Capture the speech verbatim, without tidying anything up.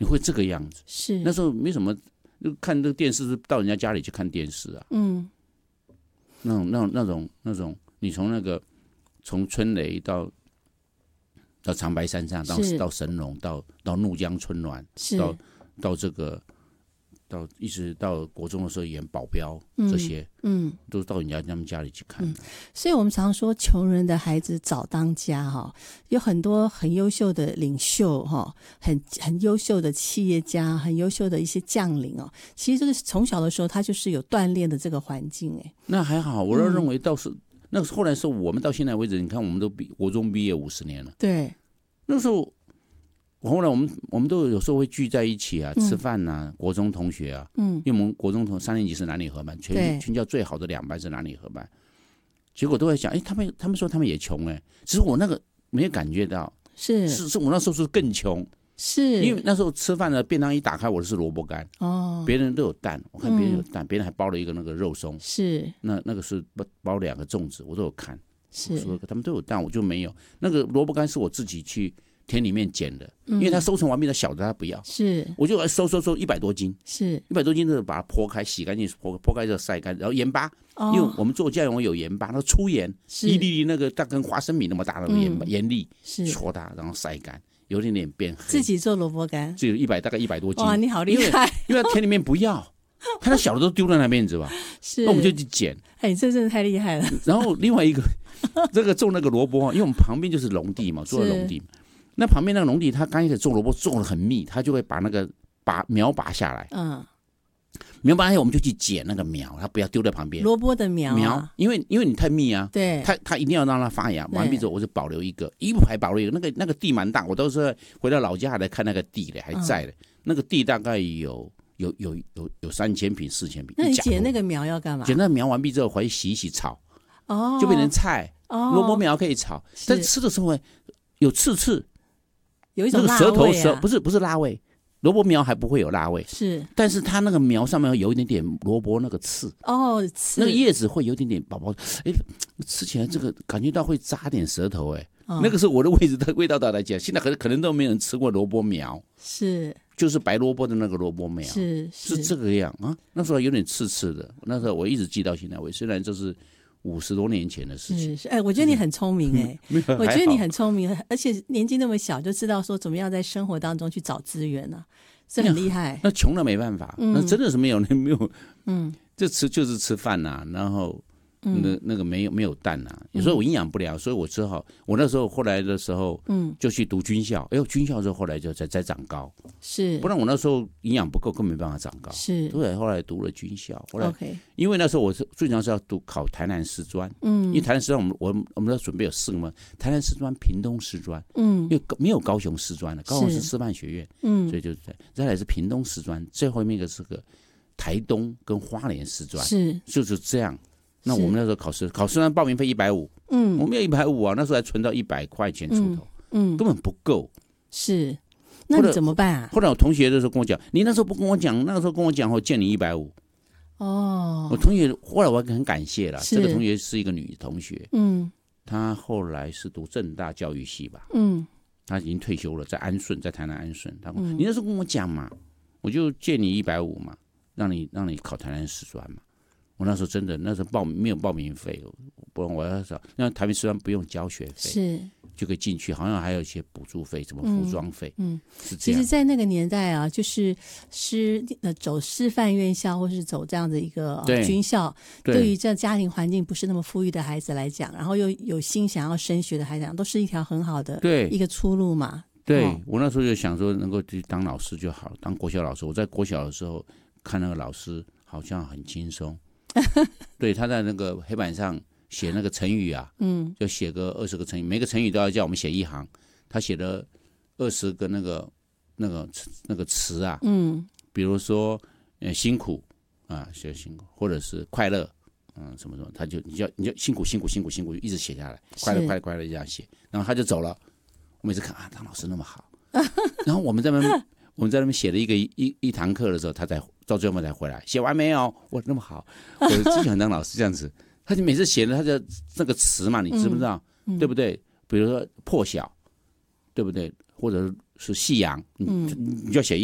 会这个样子。 是那时候没什么，看这个电视是到人家家里去看电视啊。 嗯， 那种那种那种那种，你从那个从春雷到到长白山上，到到神农，到到怒江春暖，到到这个。到一直到国中的时候演保镖、嗯、这些，嗯，都到人家他们家里去看、嗯。 所以我们常说穷人的孩子早当家哈，有很多很优秀的领袖哈，很很优秀的企业家，很优秀的一些将领哦。其实这个从小的时候他就是有锻炼的这个环境哎。 那还好，我认为倒是、嗯、那后来是我们到现在为止，你看我们都毕国中毕业五十年了，对，那时候。后来我们我们都有时候会聚在一起啊，吃饭呐、啊嗯，国中同学啊，嗯，因为我们国中同三年级是男女合班，全全校最好的两班是男女合班，结果都在想，哎，他们他们说他们也穷哎、欸，只是我那个没有感觉到，是是是我那时候是更穷，是因为那时候吃饭的便当一打开，我的是萝卜干哦，别人都有蛋，我看别人有蛋，别、嗯、人还包了一个那个肉松，是那那个是包两个粽子，我都有看，是说他们都有蛋，我就没有，那个萝卜干是我自己去。田里面捡的，因为他收成完毕的小的他不要，是我就收收收一百多斤，是一百多斤的把它剖开洗干净，剖剖开之后晒干，然后盐巴，哦、因为我们做酱油有盐巴，那粗盐，一粒粒那个大跟花生米那么大的盐、嗯、盐粒，是搓它，然后晒干，有点点变黑。 自己做萝卜干， 就一百大概一百多斤， 哇，你好厉害！ 因为田里面不要，他那小的都丢在那边，你知道吧？是，那我们就去捡。 哎，这真的太厉害了。 然后另外一个，这个种那个萝卜，因为我们旁边就是农地嘛，做的农地。那旁边那个农地，他刚开始种萝卜种得很密，他就会把那个拔苗拔下来。嗯，苗拔下来我们就去捡那个苗，他不要丢在旁边。 萝卜的苗、啊， 苗，因为因为你太密啊，对，他他一定要让它发芽。完毕之后，我就保留一个，一排保留一个。那个那个地蛮大，我都是回到老家还来看那个地嘞，还在嘞、嗯。那个地大概有有有有有三千坪、四千坪。 那你捡那个苗要干嘛？ 捡那个苗完毕之后，回去洗一洗炒，哦，就变成菜。哦，萝卜苗可以炒，但吃的时候有刺刺。 有一种辣味、啊、 那个舌头舌不是不是辣味，萝卜苗还不会有辣味， 是， 但是它那个苗上面有一点点萝卜那个刺哦，刺那个叶子会有一点点薄薄，哎，吃起来这个感觉到会扎点舌头哎、哦，那个是我的味道味道到来讲，现在可能可能都没有人吃过萝卜苗，是，就是白萝卜的那个萝卜苗，是 是, 是这个样啊，那时候有点刺刺的，那时候我一直记到现在为止，虽然这是。五十多年前的事情， 是哎，我觉得你很聪明哎、欸，我觉得你很聪明，而且年纪那么小就知道说怎么样在生活当中去找资源呢、啊，这很厉害。 那穷了没办法，嗯、那真的是没有没有，嗯，这吃就是吃饭呐、啊，然后那那个没有没有蛋呐、啊，有时候我营养不良，所以我只好我那时候后来的时候，嗯，就去读军校，哎呦，军校之后后来就才才长高，是，不然我那时候营养不够，根本没办法长高，是，对，后来读了军校，后来 OK， 因为那时候我是最主要是要读考台南师专，嗯，因为台南师专我们我我们要准备有四个嘛，台南师专、屏东师专，嗯，因为没有高雄师专了，高雄是师范学院，嗯，所以就在再来是屏东师专，最后面一个是个台东跟花莲师专，是，就是这样。那我们那时候考试，考试呢报名费一百五，嗯，我们要一百五啊，那时候还存到一百块钱出头，嗯，嗯根本不够。 是，那你怎么办啊？ 后来我同学的时候跟我讲，你那时候不跟我讲，那个时候跟我讲，我借你一百五。哦，我同学后来我很感谢了，这个同学是一个女同学，嗯，她后来是读政大教育系吧，嗯，她已经退休了，在安顺，在台南安顺。她说、嗯、你那时候跟我讲嘛，我就借你一百五嘛，让你让你考台南师专嘛。我那时候真的，那时候报没有报名费，不然我要找那台北师专不用交学费，是就可以进去，好像还有一些补助费，什么服装费，嗯，是这样。 其实，在那个年代啊，就是师呃走师范院校，或是走这样的一个、呃、军校，对于这家庭环境不是那么富裕的孩子来讲，然后又有心想要升学的孩子来讲，都是一条很好的一个出路嘛。 对、哦、我那时候就想说，能够去当老师就好，当国小老师。我在国小的时候看那个老师好像很轻松。对，他在那个黑板上写那个成语啊，嗯，就写个二十个成语，每个成语都要叫我们写一行。他写了二十个那个那个那个词啊，嗯，比如说呃辛苦啊，写辛苦，或者是快乐，嗯，什么什么，他就你就你就辛苦辛苦辛苦辛苦，一直写下来，快乐快乐快乐这样写，然后他就走了。我每次看啊，当老师那么好，然后我们在那边我们在那边写了一个一一堂课的时候，他才到最后才回来，写完没有？我那么好，我就想当老师这样子。他就每次写的他的那个词嘛，你知不知道？嗯嗯、对不对？比如说破晓，对不对？或者是夕阳，嗯，你就要写一